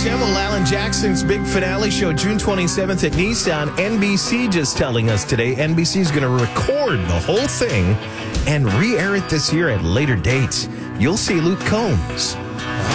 Well, Alan Jackson's big finale show, June 27th at Nissan. NBC just telling us today NBC is going to record the whole thing and re-air it this year at later dates. You'll see Luke Combs.